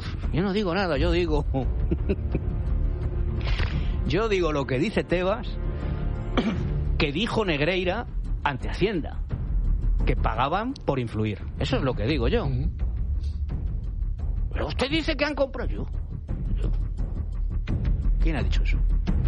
yo no digo nada, yo digo lo que dice Tebas, que dijo Negreira ante Hacienda, que pagaban por influir. Eso es lo que digo yo. Pero usted dice que han comprado. Yo. ¿Quién ha dicho eso?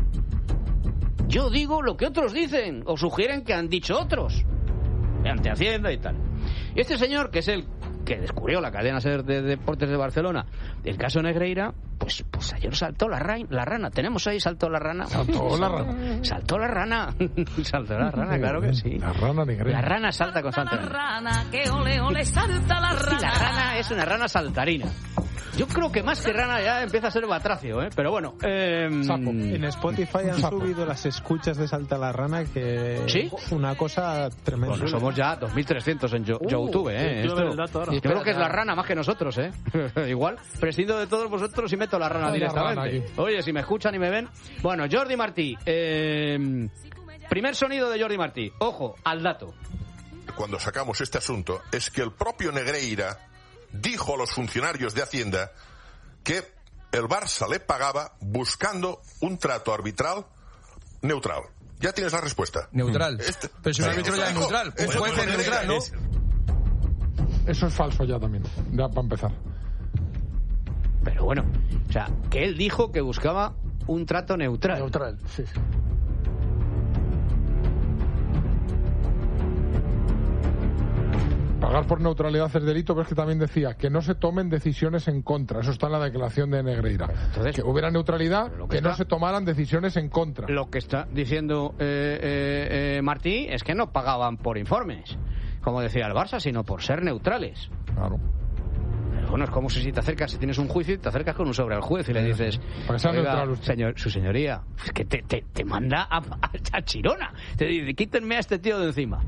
Yo digo lo que otros dicen o sugieren que han dicho otros ante Hacienda y tal. Y este señor, que es el que descubrió la cadena SER de Deportes de Barcelona, el caso Negreira, pues ayer saltó la rana. ¿Tenemos ahí saltó la rana? Saltó la rana. Saltó la rana. Saltó la rana, claro que sí. La rana Negreira. La rana salta constantemente. La rana, que ole, ole, salta la rana. La rana es una rana saltarina. Yo creo que más que rana ya empieza a ser batracio, ¿eh? Pero bueno. Sapo. En Spotify han subido las escuchas de Salta la Rana, que ¿sí? Una cosa tremenda. Bueno, somos ya 2.300 en YouTube, ¿eh? Yo veo el dato ahora. Yo creo que es la rana más que nosotros, ¿eh? Igual, prescindo de todos vosotros y meto la rana directamente. Oye, si me escuchan y me ven. Bueno, Jordi Martí. Primer sonido de Jordi Martí. Ojo, al dato. Cuando sacamos este asunto, es que el propio Negreira dijo a los funcionarios de Hacienda que el Barça le pagaba buscando un trato arbitral neutral. Ya tienes la respuesta. Neutral. Pero si un árbitro ya es neutral, un juez es neutral, ¿no? Eso es falso ya también, ya para empezar. Pero bueno, o sea, que él dijo que buscaba un trato neutral. Neutral, sí. Pagar por neutralidad es delito, pero es que también decía que no se tomen decisiones en contra. Eso está en la declaración de Negreira. Entonces, que hubiera neutralidad, que no se tomaran decisiones en contra. Lo que está diciendo Martí es que no pagaban por informes, como decía el Barça, sino por ser neutrales. Claro. Pero bueno, es como si te acercas, si tienes un juicio y te acercas con un sobre al juez y le dices, su señoría, es que te manda a Chirona. Te dice, quítenme a este tío de encima.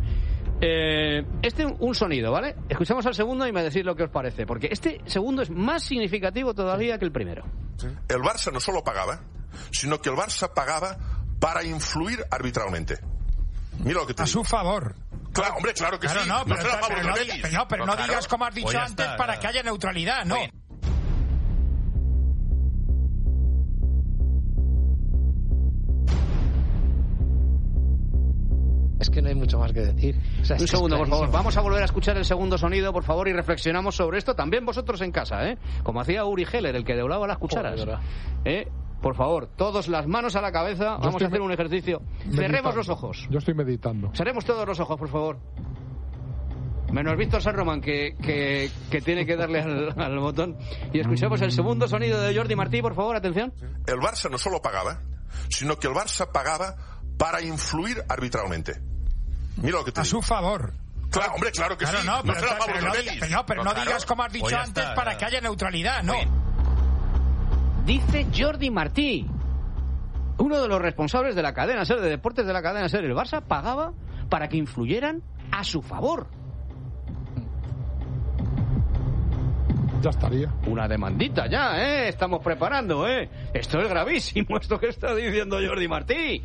Un sonido, ¿vale? Escuchamos al segundo y me decís lo que os parece, porque este segundo es más significativo todavía que el primero. El Barça no solo pagaba, sino que el Barça pagaba para influir arbitralmente. Mira lo que te digo. A su favor. Claro, hombre, claro que sí. Pero no digas como has dicho antes para que haya neutralidad, ¿no? Es que no hay mucho más que decir. O sea, un segundo, por favor. Vamos a volver a escuchar el segundo sonido, por favor, y reflexionamos sobre esto. También vosotros en casa, ¿eh? Como hacía Uri Geller, el que doblaba las cucharas. Por favor, todos las manos a la cabeza. Vamos a hacer un ejercicio. Cerremos los ojos. Yo estoy meditando. Cerremos todos los ojos, por favor. Menos Víctor San Román, que tiene que darle al botón. Y escuchamos el segundo sonido de Jordi Martí, por favor, atención. El Barça no solo pagaba, sino que el Barça pagaba para influir arbitralmente. Mira lo que te digo. A su favor. Claro, hombre, claro que sí. Pero no digas como has dicho antes para que haya neutralidad, ¿no? Dice Jordi Martí, uno de los responsables de la cadena SER, de Deportes de la cadena SER. El Barça pagaba para que influyeran a su favor. Ya estaría. Una demandita ya, ¿eh? Estamos preparando, ¿eh? Esto es gravísimo, esto que está diciendo Jordi Martí.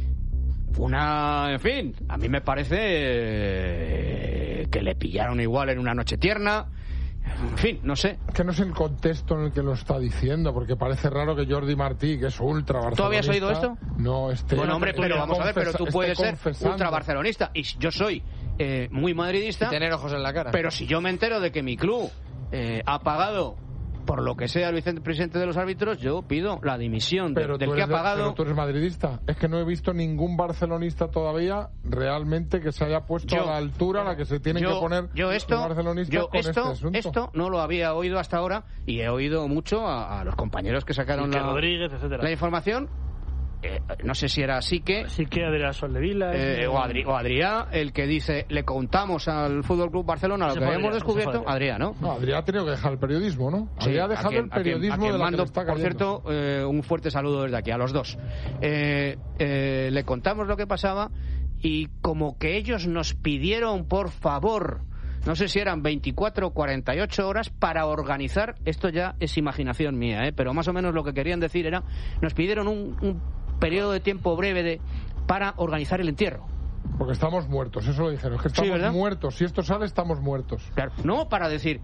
En fin, a mí me parece que le pillaron igual en una noche tierna. En fin, no sé. Es que no es el contexto en el que lo está diciendo, porque parece raro que Jordi Martí, que es ultra barcelonista... ¿Tú habías oído esto? No, Bueno, hombre, pero vamos a ver, pero tú puedes ser ultra barcelonista, y yo soy muy madridista... Y tener ojos en la cara. Pero si yo me entero de que mi club ha pagado, por lo que sea, el vicepresidente de los árbitros, yo pido la dimisión del que ha pagado... Pero tú eres madridista. Es que no he visto ningún barcelonista todavía realmente que se haya puesto a la altura a la que se tienen que poner los barcelonistas con este asunto. Esto no lo había oído hasta ahora, y he oído mucho a los compañeros que sacaron la información. No sé si era Sique Adrián Soldevila o Adrián, el que dice, le contamos al Fútbol Club Barcelona lo que habíamos descubierto. Adrián, ¿no? No, Adrián ha tenido que dejar el periodismo, ¿no? Sí, Adrián ha dejado el periodismo de la que le está cayendo. Por cierto, un fuerte saludo desde aquí a los dos. Le contamos lo que pasaba, y como que ellos nos pidieron, por favor, no sé si eran 24 o 48 horas para organizar, esto ya es imaginación mía, pero más o menos lo que querían decir era, nos pidieron un periodo de tiempo breve para organizar el entierro. Porque estamos muertos, eso lo dijeron, es que estamos muertos, si esto sale estamos muertos. Claro, no para decir,